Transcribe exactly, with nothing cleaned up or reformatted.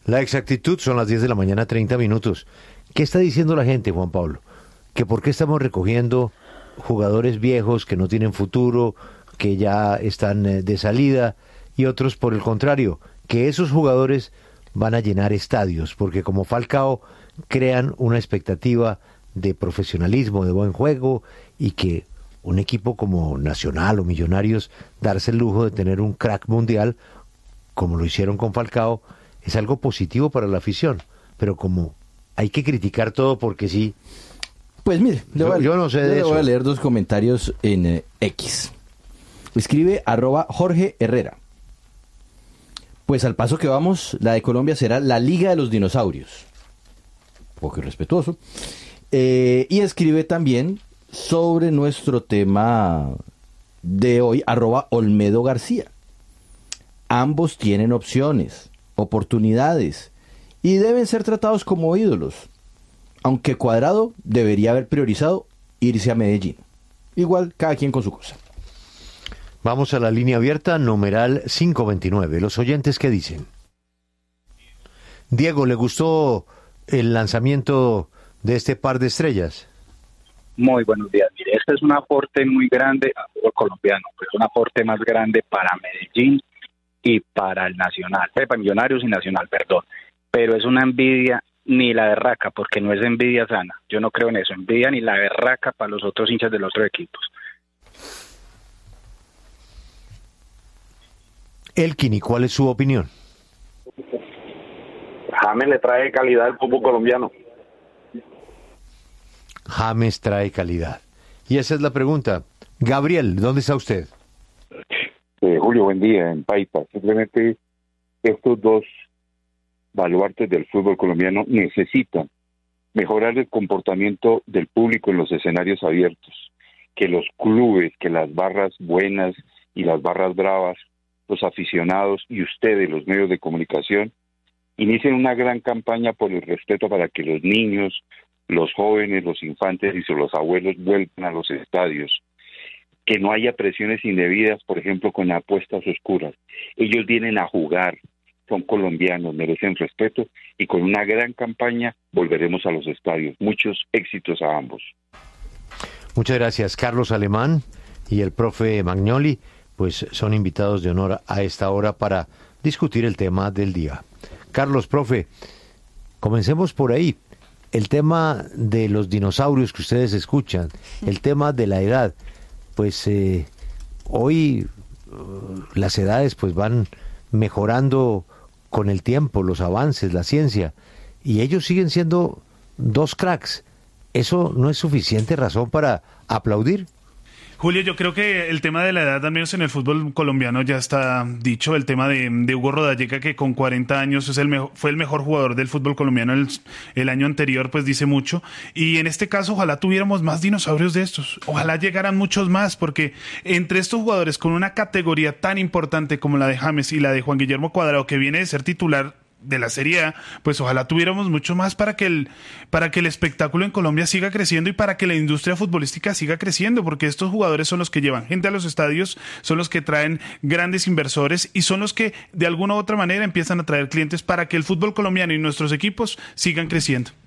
La exactitud, son las diez de la mañana, treinta minutos. ¿Qué está diciendo la gente, Juan Pablo? ¿Que por qué estamos recogiendo jugadores viejos que no tienen futuro, que ya están eh, de salida, y otros, por el contrario, que esos jugadores van a llenar estadios, porque como Falcao crean una expectativa de profesionalismo, de buen juego, y que un equipo como Nacional o Millonarios darse el lujo de tener un crack mundial, como lo hicieron con Falcao, es algo positivo para la afición, pero como hay que criticar todo porque sí. Pues mire, le voy a, yo, yo no sé de le eso. voy a leer dos comentarios en eh, X. Escribe arroba Jorge Herrera. Pues al paso que vamos, la de Colombia será la Liga de los Dinosaurios. Poco irrespetuoso. Eh, y escribe también sobre nuestro tema de hoy, arroba Olmedo García. Ambos tienen opciones, oportunidades, y deben ser tratados como ídolos. Aunque Cuadrado debería haber priorizado irse a Medellín. Igual, cada quien con su cosa. Vamos a la línea abierta, numeral cinco veintinueve. Los oyentes, ¿qué dicen? Diego, ¿le gustó el lanzamiento de este par de estrellas? Muy buenos días. Mire, este es un aporte muy grande al fútbol colombiano, pero es un aporte más grande para Medellín y para el Nacional, para Millonarios y Nacional, perdón. Pero es una envidia ni la berraca, porque no es envidia sana. Yo no creo en eso, envidia ni la berraca para los otros hinchas de los otros equipos. Elkin, ¿y cuál es su opinión? James le trae calidad al fútbol colombiano. James trae calidad. Y esa es la pregunta. Gabriel, ¿dónde está usted? Eh, Julio, buen día, en Paipa. Simplemente estos dos baluartes del fútbol colombiano necesitan mejorar el comportamiento del público en los escenarios abiertos, que los clubes, que las barras buenas y las barras bravas, los aficionados y ustedes, los medios de comunicación, inicien una gran campaña por el respeto para que los niños, los jóvenes, los infantes y los abuelos vuelvan a los estadios. Que no haya presiones indebidas, por ejemplo, con apuestas oscuras. Ellos vienen a jugar, son colombianos, merecen respeto, y con una gran campaña volveremos a los estadios. Muchos éxitos a ambos. Muchas gracias. Carlos Alemán y el profe Magnoli, pues son invitados de honor a esta hora para discutir el tema del día. Carlos, profe, comencemos por ahí. El tema de los dinosaurios que ustedes escuchan, el tema de la edad, pues eh, hoy uh, las edades pues van mejorando con el tiempo, los avances, la ciencia, y ellos siguen siendo dos cracks. ¿Eso no es suficiente razón para aplaudir? Julio, yo creo que el tema de la edad, al menos en el fútbol colombiano, ya está dicho. El tema de, de Hugo Rodallega, que con cuarenta años es el mejor, fue el mejor jugador del fútbol colombiano el, el año anterior, pues dice mucho. Y en este caso, ojalá tuviéramos más dinosaurios de estos. Ojalá llegaran muchos más, porque entre estos jugadores con una categoría tan importante como la de James y la de Juan Guillermo Cuadrado, que viene de ser titular de la Serie A, pues ojalá tuviéramos mucho más para que el para que el espectáculo en Colombia siga creciendo y para que la industria futbolística siga creciendo, porque estos jugadores son los que llevan gente a los estadios, son los que traen grandes inversores y son los que de alguna u otra manera empiezan a traer clientes para que el fútbol colombiano y nuestros equipos sigan creciendo.